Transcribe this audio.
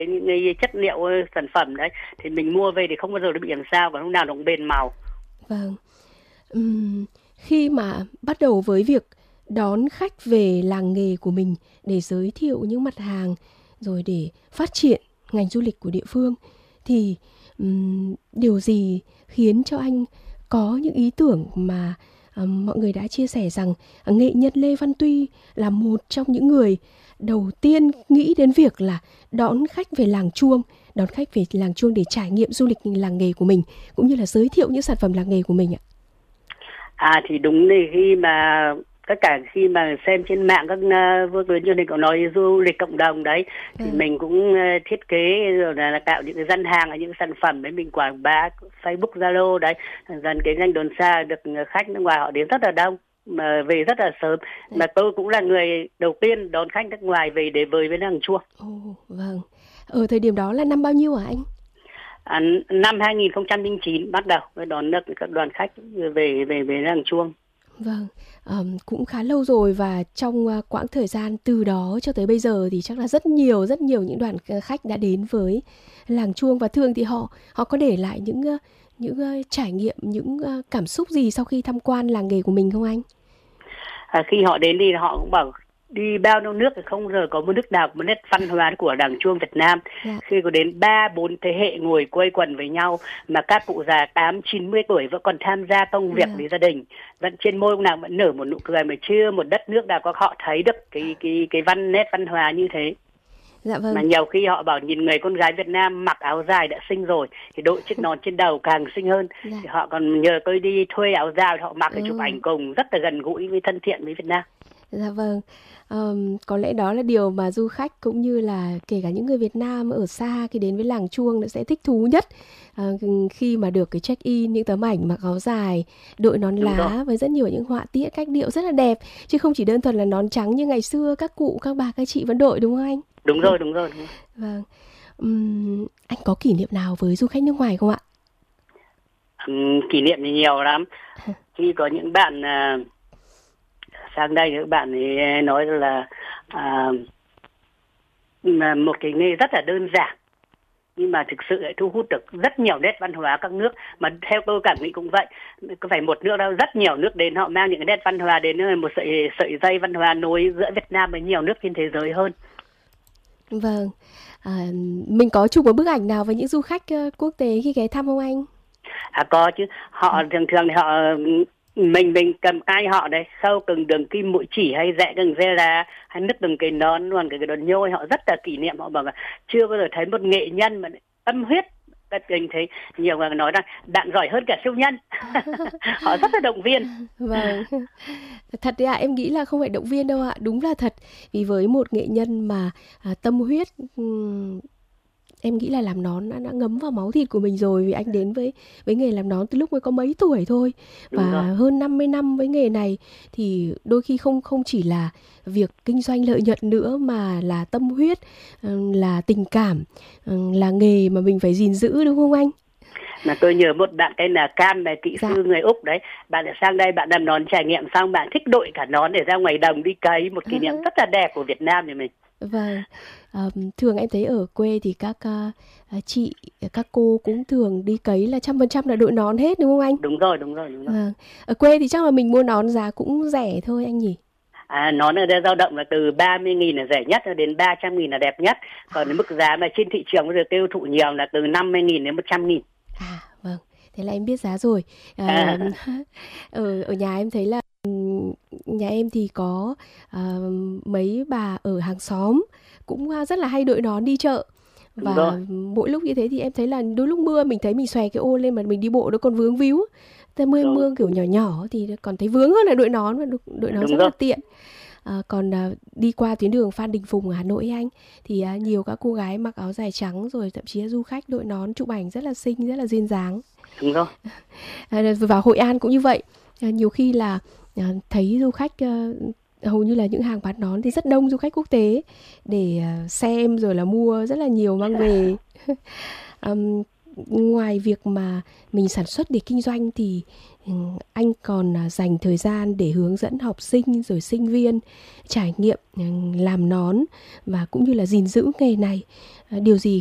những cái chất liệu sản phẩm đấy thì mình mua về thì không bao giờ nó bị làm sao, và lúc nào nó cũng bền màu. Vâng. Khi mà bắt đầu với việc đón khách về làng nghề của mình để giới thiệu những mặt hàng rồi để phát triển ngành du lịch của địa phương thì điều gì khiến cho anh có những ý tưởng mà mọi người đã chia sẻ rằng nghệ nhân Lê Văn Tuy là một trong những người đầu tiên nghĩ đến việc là đón khách về làng Chuông, đón khách về làng Chuông để trải nghiệm du lịch làng nghề của mình cũng như là giới thiệu những sản phẩm làng nghề của mình ạ? Thì đúng thì khi mà tất cả khi mà xem trên mạng các vô tuyến truyền hình có nói du lịch cộng đồng đấy, thì mình cũng thiết kế rồi là tạo những cái gian hàng, những sản phẩm đấy mình quảng bá Facebook, Zalo đấy, dần cái ngành Đồn Xa được khách nước ngoài họ đến rất là đông, mà về rất là sớm. Mà tôi cũng là người đầu tiên đón khách nước ngoài về để với làng Chuông. Vâng. Ở thời điểm đó là năm bao nhiêu hả anh? Năm 2009 bắt đầu mới đón được các đoàn khách về làng Chuông. Vâng, cũng khá lâu rồi, và trong quãng thời gian từ đó cho tới bây giờ thì chắc là rất nhiều những đoàn khách đã đến với làng Chuông, và thường thì họ có để lại những trải nghiệm, những cảm xúc gì sau khi tham quan làng nghề của mình không anh? Khi họ đến thì họ cũng bảo đi bao nhiêu nước thì không giờ có một nước nào có một nét văn hóa của làng Chuông Việt Nam. Khi có đến 3-4 thế hệ ngồi quây quần với nhau, mà các cụ già 80-90 tuổi vẫn còn tham gia công việc với gia đình, vẫn trên môi lúc nào vẫn nở một nụ cười, mà chưa một đất nước nào có họ thấy được cái nét văn hóa như thế. Dạ vâng. Mà nhiều khi họ bảo nhìn người con gái Việt Nam mặc áo dài đã xinh rồi thì đội chiếc nón trên đầu càng xinh hơn. Thì họ còn nhờ tôi đi thuê áo dài, họ mặc để chụp ảnh cùng, rất là gần gũi với thân thiện với Việt Nam. Dạ vâng. Có lẽ đó là điều mà du khách cũng như là kể cả những người Việt Nam ở xa khi đến với làng Chuông sẽ thích thú nhất, khi mà được cái check in những tấm ảnh mặc áo dài, đội nón lá với rất nhiều những họa tiết cách điệu rất là đẹp, chứ không chỉ đơn thuần là nón trắng như ngày xưa các cụ, các bà, các chị vẫn đội, đúng không anh? Đúng rồi. Vâng. Anh có kỷ niệm nào với du khách nước ngoài không ạ? Kỷ niệm thì nhiều lắm. Khi có những bạn sang đây, các bạn ấy nói là một cái nghề rất là đơn giản nhưng mà thực sự lại thu hút được rất nhiều nét văn hóa các nước. Mà theo tôi cảm nghĩ cũng vậy, có phải một nước đâu, rất nhiều nước đến, họ mang những cái nét văn hóa đến, một sợi dây văn hóa nối giữa Việt Nam với nhiều nước trên thế giới hơn. Vâng. Mình có chụp một bức ảnh nào với những du khách quốc tế khi ghé thăm không anh? Có chứ. Họ thường thì họ mình cầm tay họ đây, khâu từng đường kim mũi chỉ hay rẽ từng dê là hay nứt từng cái nón luôn, cái đòn nhôi, họ rất là kỷ niệm. Họ bảo là chưa bao giờ thấy một nghệ nhân mà tâm huyết tất tình thế. Nhiều người nói rằng bạn giỏi hơn cả siêu nhân. Họ rất là động viên. Vâng. Thật đấy ạ, em nghĩ là không phải động viên đâu ạ, đúng là thật. Vì với một nghệ nhân mà tâm huyết, em nghĩ là làm nón đã ngấm vào máu thịt của mình rồi, vì anh đến với nghề làm nón từ lúc mới có mấy tuổi thôi. Và hơn 50 năm với nghề này thì đôi khi không chỉ là việc kinh doanh lợi nhuận nữa, mà là tâm huyết, là tình cảm, là nghề mà mình phải gìn giữ, đúng không anh? Mà tôi nhớ một bạn tên là Cam, là kỹ sư người Úc đấy. Bạn đã sang đây, bạn làm nón trải nghiệm xong, bạn thích đội cả nón để ra ngoài đồng đi cấy, một kỷ niệm rất là đẹp của Việt Nam thì mình. Vâng. Thường em thấy ở quê thì các chị, các cô cũng thường đi cấy là 100% là đội nón hết, đúng không anh? Đúng rồi. Vâng. Ở quê thì chắc là mình mua nón giá cũng rẻ thôi anh nhỉ? Nón ở đây dao động là từ 30.000 là rẻ nhất đến 300.000 là đẹp nhất. Còn mức giá mà trên thị trường bây giờ tiêu thụ nhiều là từ 50.000 đến 100.000. Vâng. Thế là em biết giá rồi. Ở nhà em thấy là nhà em thì có mấy bà ở hàng xóm cũng rất là hay đội nón đi chợ. Và mỗi lúc như thế thì em thấy là đôi lúc mưa mình thấy mình xòe cái ô lên mà mình đi bộ nó còn vướng víu. Mưa kiểu nhỏ nhỏ thì còn thấy vướng hơn là đội nón, và đội nón rất là tiện. Còn đi qua tuyến đường Phan Đình Phùng ở Hà Nội anh, thì nhiều các cô gái mặc áo dài trắng, rồi thậm chí là du khách đội nón chụp ảnh rất là xinh, rất là duyên dáng. Đúng rồi. Và Hội An cũng như vậy. Nhiều khi là thấy du khách, hầu như là những hàng bán nón thì rất đông du khách quốc tế để xem rồi là mua rất là nhiều mang về. ngoài việc mà mình sản xuất để kinh doanh thì anh còn dành thời gian để hướng dẫn học sinh rồi sinh viên trải nghiệm làm nón và cũng như là gìn giữ nghề này. Điều gì